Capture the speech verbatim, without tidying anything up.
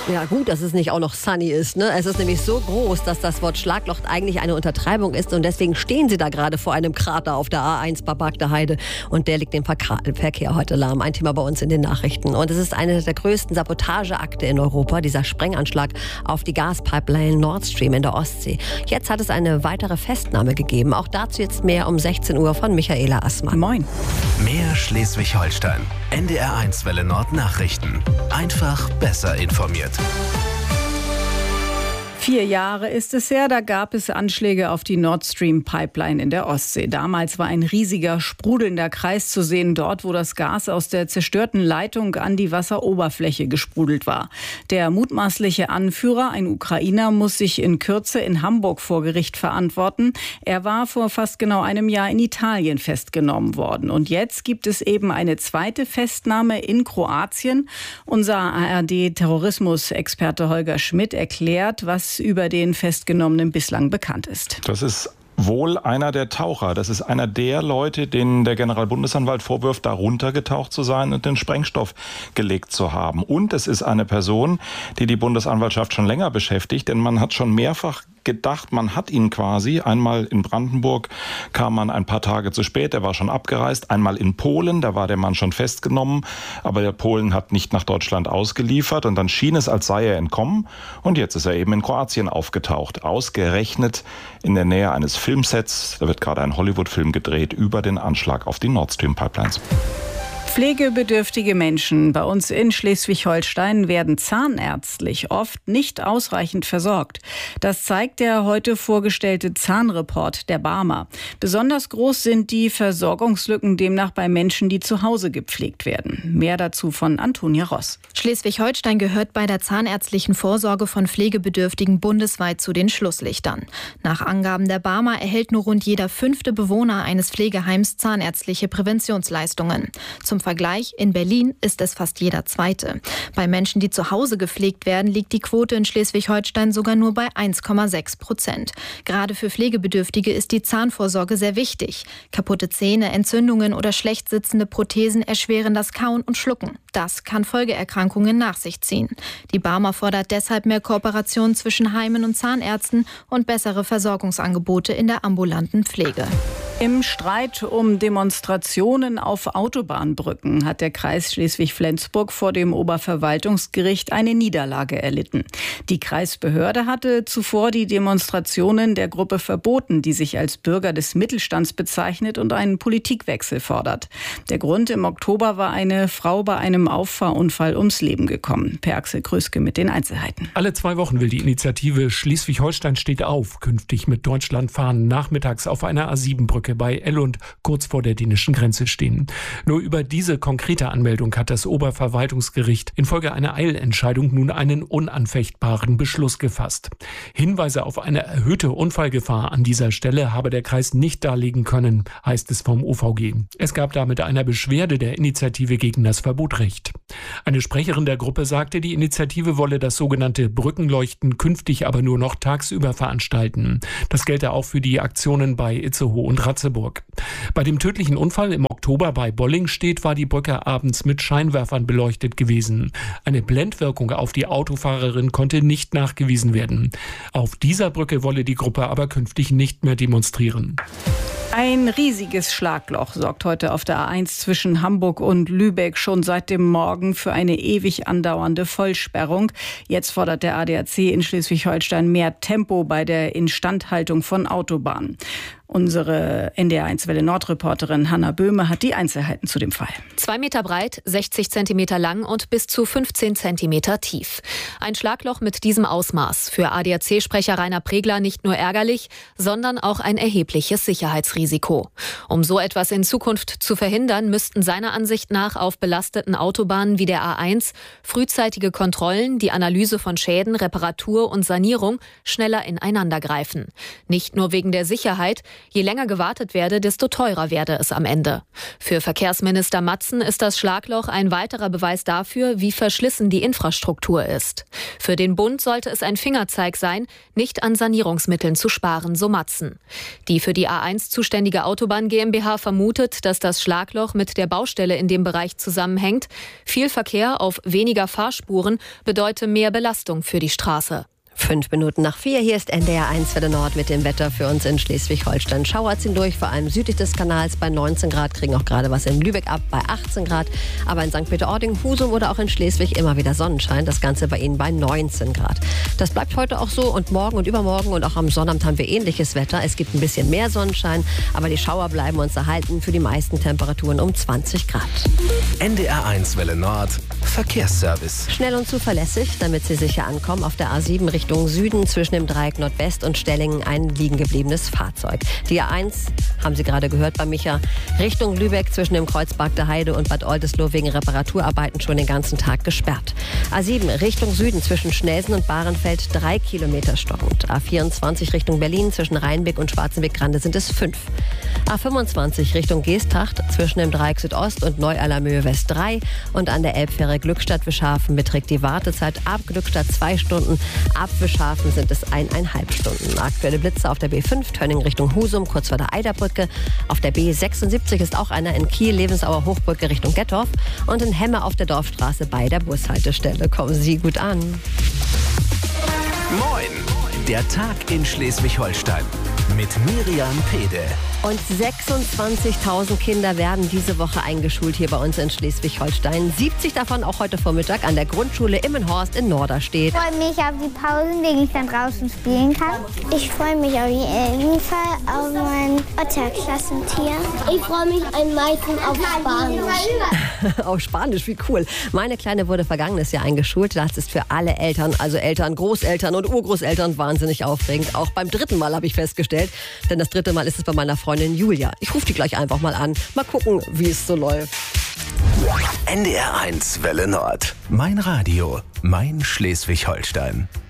Ja, gut, dass es nicht auch noch sunny ist. Ne? Es ist nämlich so groß, dass das Wort Schlagloch eigentlich eine Untertreibung ist. Und deswegen stehen sie da gerade vor einem Krater auf der A eins bei Bagde-Heide. Und der liegt dem Verkehr heute lahm. Ein Thema bei uns in den Nachrichten. Und es ist eine der größten Sabotageakte in Europa, dieser Sprenganschlag auf die Gaspipeline Nord Stream in der Ostsee. Jetzt hat es eine weitere Festnahme gegeben. Auch dazu jetzt mehr um sechzehn Uhr von Michaela Assmann. Moin. Mehr Schleswig-Holstein. N D R eins Welle Nord Nachrichten. Einfach besser informiert. Vier Jahre ist es her, da gab es Anschläge auf die Nord Stream Pipeline in der Ostsee. Damals war ein riesiger, sprudelnder Kreis zu sehen, dort, wo das Gas aus der zerstörten Leitung an die Wasseroberfläche gesprudelt war. Der mutmaßliche Anführer, ein Ukrainer, muss sich in Kürze in Hamburg vor Gericht verantworten. Er war vor fast genau einem Jahr in Italien festgenommen worden. Und jetzt gibt es eben eine zweite Festnahme in Kroatien. Unser A R D-Terrorismusexperte Holger Schmidt erklärt, was über den Festgenommenen bislang bekannt ist. Das ist wohl einer der Taucher. Das ist einer der Leute, denen der Generalbundesanwalt vorwirft, da runtergetaucht zu sein und den Sprengstoff gelegt zu haben. Und es ist eine Person, die die Bundesanwaltschaft schon länger beschäftigt, denn man hat schon mehrfach gedacht, man hat ihn quasi. Einmal in Brandenburg kam man ein paar Tage zu spät, er war schon abgereist. Einmal in Polen, da war der Mann schon festgenommen, aber der Polen hat nicht nach Deutschland ausgeliefert und dann schien es, als sei er entkommen. Und jetzt ist er eben in Kroatien aufgetaucht, ausgerechnet in der Nähe eines Filmsets. Da wird gerade ein Hollywood-Film gedreht über den Anschlag auf die Nord Stream Pipelines. Pflegebedürftige Menschen bei uns in Schleswig-Holstein werden zahnärztlich oft nicht ausreichend versorgt. Das zeigt der heute vorgestellte Zahnreport der Barmer. Besonders groß sind die Versorgungslücken demnach bei Menschen, die zu Hause gepflegt werden. Mehr dazu von Antonia Ross. Schleswig-Holstein gehört bei der zahnärztlichen Vorsorge von Pflegebedürftigen bundesweit zu den Schlusslichtern. Nach Angaben der Barmer erhält nur rund jeder fünfte Bewohner eines Pflegeheims zahnärztliche Präventionsleistungen. Zum Vergleich, in Berlin ist es fast jeder Zweite. Bei Menschen, die zu Hause gepflegt werden, liegt die Quote in Schleswig-Holstein sogar nur bei eins Komma sechs Prozent. Gerade für Pflegebedürftige ist die Zahnvorsorge sehr wichtig. Kaputte Zähne, Entzündungen oder schlecht sitzende Prothesen erschweren das Kauen und Schlucken. Das kann Folgeerkrankungen nach sich ziehen. Die Barmer fordert deshalb mehr Kooperation zwischen Heimen und Zahnärzten und bessere Versorgungsangebote in der ambulanten Pflege. Im Streit um Demonstrationen auf Autobahnbrücken hat der Kreis Schleswig-Flensburg vor dem Oberverwaltungsgericht eine Niederlage erlitten. Die Kreisbehörde hatte zuvor die Demonstrationen der Gruppe verboten, die sich als Bürger des Mittelstands bezeichnet und einen Politikwechsel fordert. Der Grund: im Oktober war eine Frau bei einem Auffahrunfall ums Leben gekommen. Per Axel Kröske mit den Einzelheiten. Alle zwei Wochen will die Initiative Schleswig-Holstein steht auf künftig mit Deutschlandfahnen nachmittags auf einer A sieben Brücke bei Ellund kurz vor der dänischen Grenze stehen. Nur über diese konkrete Anmeldung hat das Oberverwaltungsgericht infolge einer Eilentscheidung nun einen unanfechtbaren Beschluss gefasst. Hinweise auf eine erhöhte Unfallgefahr an dieser Stelle habe der Kreis nicht darlegen können, heißt es vom O V G. Es gab damit einer Beschwerde der Initiative gegen das Verbot recht. Eine Sprecherin der Gruppe sagte, die Initiative wolle das sogenannte Brückenleuchten künftig aber nur noch tagsüber veranstalten. Das gelte auch für die Aktionen bei Itzehoe und Ratzeburg. Bei dem tödlichen Unfall im Oktober bei Bollingstedt war die Brücke abends mit Scheinwerfern beleuchtet gewesen. Eine Blendwirkung auf die Autofahrerin konnte nicht nachgewiesen werden. Auf dieser Brücke wolle die Gruppe aber künftig nicht mehr demonstrieren. Ein riesiges Schlagloch sorgt heute auf der A eins zwischen Hamburg und Lübeck schon seit dem Morgen für eine ewig andauernde Vollsperrung. Jetzt fordert der A D A C in Schleswig-Holstein mehr Tempo bei der Instandhaltung von Autobahnen. Unsere N D R eins Welle Nord-Reporterin Hanna Böhme hat die Einzelheiten zu dem Fall. Zwei Meter breit, sechzig Zentimeter lang und bis zu fünfzehn Zentimeter tief. Ein Schlagloch mit diesem Ausmaß. Für A D A C-Sprecher Rainer Pregler nicht nur ärgerlich, sondern auch ein erhebliches Sicherheitsrisiko. Um so etwas in Zukunft zu verhindern, müssten seiner Ansicht nach auf belasteten Autobahnen wie der A eins frühzeitige Kontrollen, die Analyse von Schäden, Reparatur und Sanierung schneller ineinander greifen. Nicht nur wegen der Sicherheit, Je länger gewartet werde, desto teurer werde es am Ende. Für Verkehrsminister Matzen ist das Schlagloch ein weiterer Beweis dafür, wie verschlissen die Infrastruktur ist. Für den Bund sollte es ein Fingerzeig sein, nicht an Sanierungsmitteln zu sparen, so Matzen. Die für die A eins zuständige Autobahn GmbH vermutet, dass das Schlagloch mit der Baustelle in dem Bereich zusammenhängt. Viel Verkehr auf weniger Fahrspuren bedeutet mehr Belastung für die Straße. Fünf Minuten nach vier, hier ist N D R eins Welle Nord mit dem Wetter für uns in Schleswig-Holstein. Schauer ziehen durch, vor allem südlich des Kanals bei neunzehn Grad, kriegen auch gerade was in Lübeck ab bei achtzehn Grad. Aber in Sankt Peter-Ording, Husum oder auch in Schleswig immer wieder Sonnenschein, das Ganze bei Ihnen bei neunzehn Grad. Das bleibt heute auch so und morgen und übermorgen und auch am Sonnabend haben wir ähnliches Wetter. Es gibt ein bisschen mehr Sonnenschein, aber die Schauer bleiben uns erhalten, für die meisten Temperaturen um zwanzig Grad. N D R eins Welle Nord, Verkehrsservice. Schnell und zuverlässig, damit Sie sicher ankommen, auf der A sieben Richtung Süden zwischen dem Dreieck Nordwest und Stellingen ein liegen gebliebenes Fahrzeug. Die A eins, haben Sie gerade gehört bei Micha, Richtung Lübeck zwischen dem Kreuzberg der Heide und Bad Oldesloe wegen Reparaturarbeiten schon den ganzen Tag gesperrt. A sieben Richtung Süden zwischen Schnelsen und Bahrenfeld drei Kilometer stockend. A vierundzwanzig Richtung Berlin zwischen Rheinbeck und Schwarzenbeck-Grande sind es fünf. A fünfundzwanzig Richtung Geesthacht zwischen dem Dreieck Südost und Neu-Allermöhe West drei und an der Elbfähre Glückstadt-Wischhafen beträgt die Wartezeit ab Glückstadt zwei Stunden, ab Wischhafen sind es eineinhalb Stunden. Aktuelle Blitze auf der B fünf, Tönning Richtung Husum, kurz vor der Eiderbrücke. Auf der B sechsundsiebzig ist auch einer in Kiel, Lebensauer Hochbrücke Richtung Gettorf. Und in Hemme auf der Dorfstraße bei der Bushaltestelle. Kommen Sie gut an. Moin, der Tag in Schleswig-Holstein mit Miriam Pede. Und sechsundzwanzigtausend Kinder werden diese Woche eingeschult hier bei uns in Schleswig-Holstein. siebzig davon auch heute Vormittag an der Grundschule Immenhorst in Norderstedt. Ich freue mich auf die Pausen, wegen ich dann draußen spielen kann. Ich freue mich auf jeden Fall auf mein Otterklassentier. Ich freue mich am meisten auf Spanisch. Auf Spanisch, wie cool. Meine Kleine wurde vergangenes Jahr eingeschult. Das ist für alle Eltern, also Eltern, Großeltern und Urgroßeltern wahnsinnig aufregend. Auch beim dritten Mal habe ich festgestellt. Denn das dritte Mal ist es bei meiner Freundin Julia. Ich rufe die gleich einfach mal an. Mal gucken, wie es so läuft. N D R eins Welle Nord. Mein Radio, mein Schleswig-Holstein.